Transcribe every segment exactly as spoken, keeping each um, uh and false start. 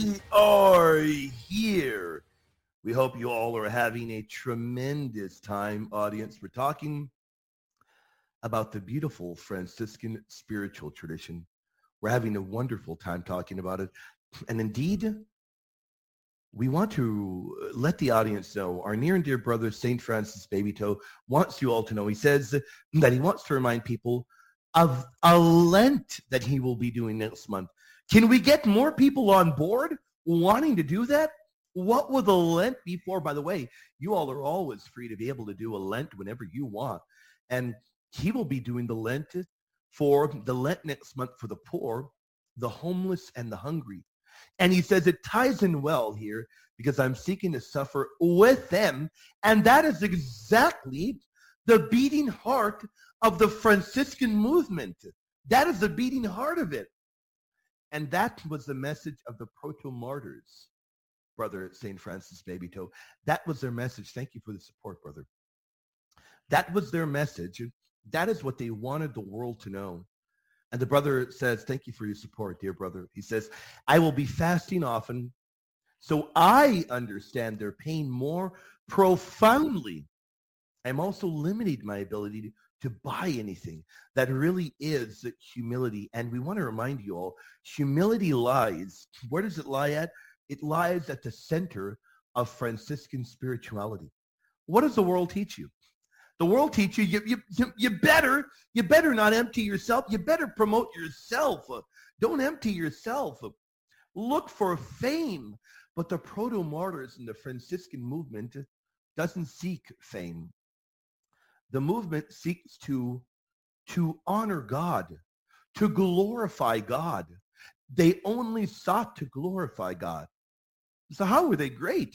We are here. We hope you all are having a tremendous time, audience. We're talking about the beautiful Franciscan spiritual tradition. We're having a wonderful time talking about it. And indeed, we want to let the audience know, our near and dear brother, Saint Francis Babytoe, wants you all to know, he says that he wants to remind people of a Lent that he will be doing next month. Can we get more people on board wanting to do that? What will the Lent be for? By the way, you all are always free to be able to do a Lent whenever you want. And he will be doing the Lent for the Lent next month for the poor, the homeless, and the hungry. And he says it ties in well here because I'm seeking to suffer with them. And that is exactly the beating heart of the Franciscan movement. That is the beating heart of it. And that was the message of the proto-martyrs, brother Saint Francis Babytoe. That was their message. Thank you for the support, brother. That was their message. That is what they wanted the world to know. And the brother says, thank you for your support, dear brother. He says, I will be fasting often so I understand their pain more profoundly. I'm also limiting my ability to, to buy anything. That really is humility. And we want to remind you all, humility lies. Where does it lie at? It lies at the center of Franciscan spirituality. What does the world teach you? The world teach you, you, you, you better, you better not empty yourself. You better promote yourself. Don't empty yourself. Look for fame. But the proto-martyrs in the Franciscan movement doesn't seek fame. The movement seeks to, to honor God, to glorify God. They only sought to glorify God. So how were they great?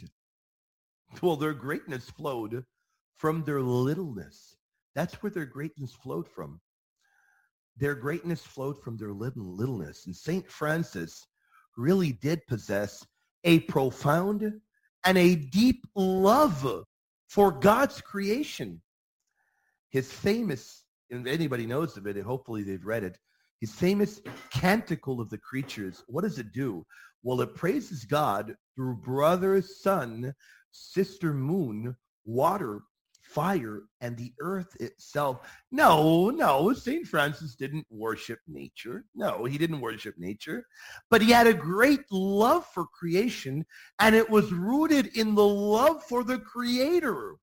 Well, their greatness flowed from their littleness. That's where their greatness flowed from. Their greatness flowed from their little, littleness. And Saint Francis really did possess a profound and a deep love for God's creation. His famous, if anybody knows of it, and hopefully they've read it, his famous Canticle of the Creatures, what does it do? Well, it praises God through brother, sun, sister, moon, water, fire, and the earth itself. No, no, Saint Francis didn't worship nature. No, he didn't worship nature. But he had a great love for creation, and it was rooted in the love for the Creator.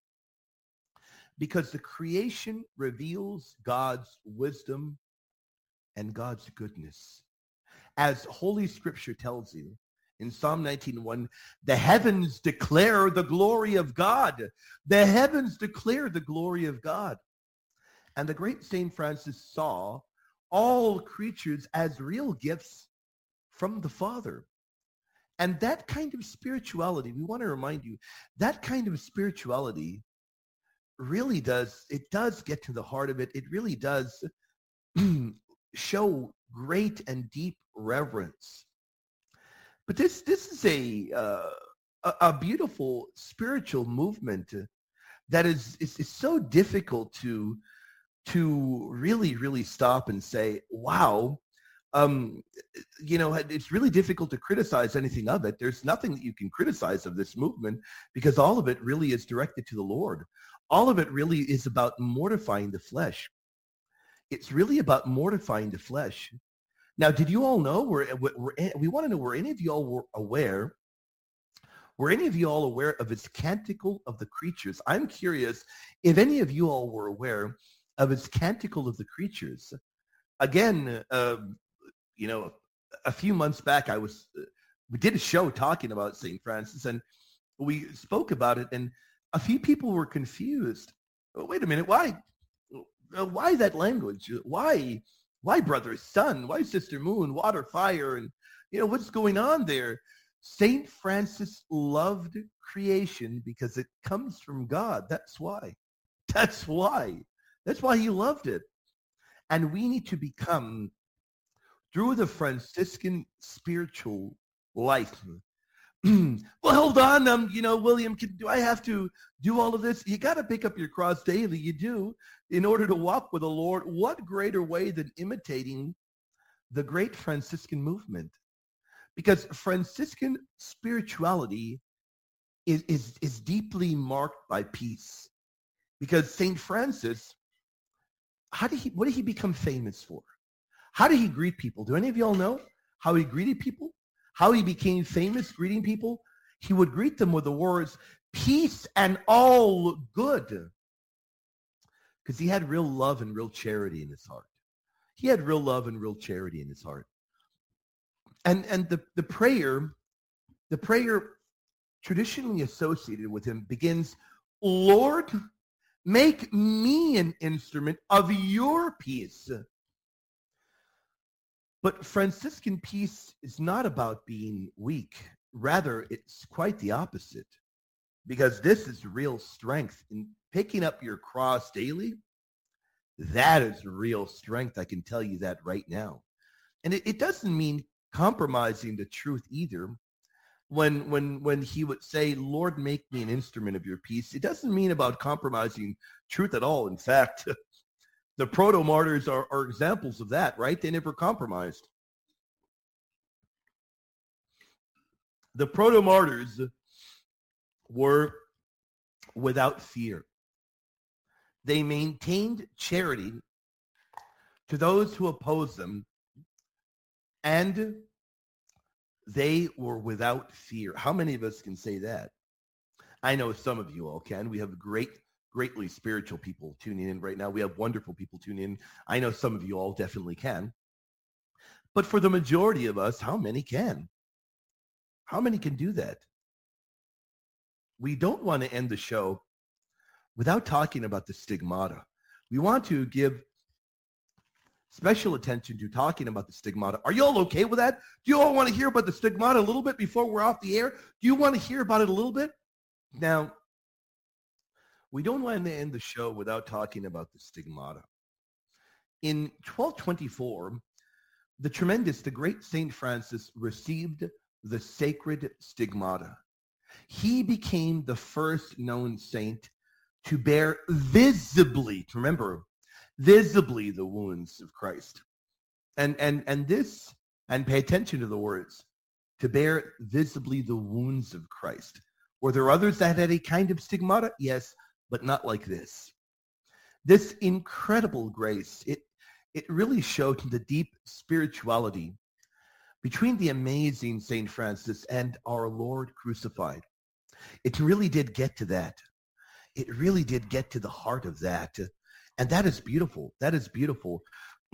Because the creation reveals God's wisdom and God's goodness. As Holy Scripture tells you, in Psalm nineteen one, the heavens declare the glory of God. The heavens declare the glory of God. And the great Saint Francis saw all creatures as real gifts from the Father. And that kind of spirituality, we want to remind you, that kind of spirituality really does, it does get to the heart of it. It really does show great and deep reverence. But this this is a uh, a, a beautiful spiritual movement that is, is is so difficult to to really really stop and say, wow, um, you know, it's really difficult to criticize anything of it. There's nothing that you can criticize of this movement because all of it really is directed to the Lord. All of it really is about mortifying the flesh. It's really about mortifying the flesh. Now, did you all know, we're, we're, we want to know, were any of you all were aware, were any of you all aware of its Canticle of the Creatures? I'm curious if any of you all were aware of its Canticle of the Creatures. Again, uh, you know, a few months back, I was, uh, we did a show talking about Saint Francis, and we spoke about it, and a few people were confused. Oh, wait a minute, why, why that language? Why? Why brother, sun? Why sister, moon, water, fire? And, you know, what's going on there? Saint Francis loved creation because it comes from God. That's why. That's why. That's why he loved it. And we need to become, through the Franciscan spiritual life. Well, hold on, um, you know, William, can, do I have to do all of this? You got to pick up your cross daily. You do, in order to walk with the Lord. What greater way than imitating the great Franciscan movement? because Franciscan spirituality is, is, is deeply marked by peace. Because Saint Francis, how did he, what did he become famous for? How did he greet people? Do any of y'all know how he greeted people? How he became famous greeting people? He would greet them with the words, peace and all good. Because he had real love and real charity in his heart. He had real love and real charity in his heart. And, and the, the prayer, the prayer traditionally associated with him begins, Lord, make me an instrument of your peace. But Franciscan peace is not about being weak. Rather, it's quite the opposite. Because this is real strength. In picking up your cross daily, that is real strength. I can tell you that right now. And it, it doesn't mean compromising the truth either. When, when, when he would say, Lord, make me an instrument of your peace, it doesn't mean about compromising truth at all. In fact, the proto-martyrs are, are examples of that, right? They never compromised. The proto-martyrs were without fear. They maintained charity to those who opposed them, and they were without fear. How many of us can say that? I know some of you all can. We have great, greatly spiritual people tuning in right now. We have wonderful people tuning in. I know some of you all definitely can. But for the majority of us, how many can? How many can do that? We don't want to end the show without talking about the stigmata. We want to give special attention to talking about the stigmata. Are you all okay with that? Do you all want to hear about the stigmata a little bit before we're off the air? Do you want to hear about it a little bit? Now, we don't want to end the show without talking about the stigmata. In twelve twenty-four, the tremendous, the great Saint Francis received the sacred stigmata. He became the first known saint to bear visibly, remember, visibly the wounds of Christ. And, and, and this, and pay attention to the words, to bear visibly the wounds of Christ. Were there others that had a kind of stigmata? Yes, but not like this. This incredible grace, it, it really showed the deep spirituality between the amazing Saint Francis and our Lord crucified. It really did get to that. It really did get to the heart of that. And that is beautiful. That is beautiful.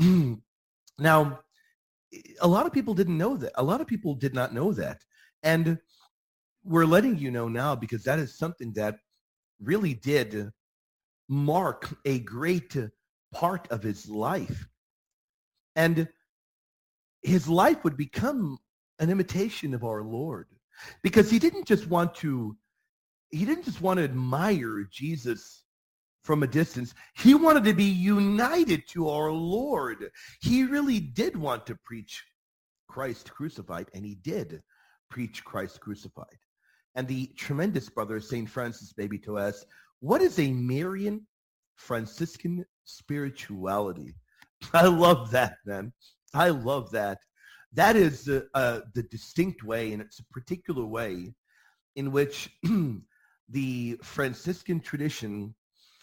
Now, a lot of people didn't know that. A lot of people did not know that. And we're letting you know now because that is something that really did mark a great part of his life. And his life would become an imitation of our Lord because he didn't just want to, he didn't just want to admire Jesus from a distance. He wanted to be united to our Lord. He really did want to preach Christ crucified, and he did preach Christ crucified. And the tremendous brother, Saint Francis Bébito, asks, what is a Marian Franciscan spirituality? I love that, man. I love that. That is uh, uh, the distinct way, and it's a particular way in which the Franciscan tradition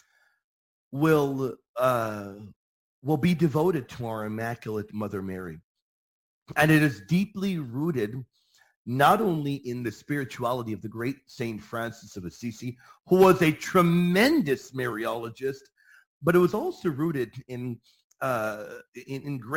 will uh, will be devoted to our Immaculate Mother Mary. And it is deeply rooted not only in the spirituality of the great Saint Francis of Assisi, who was a tremendous Mariologist, but it was also rooted in, uh, in, in great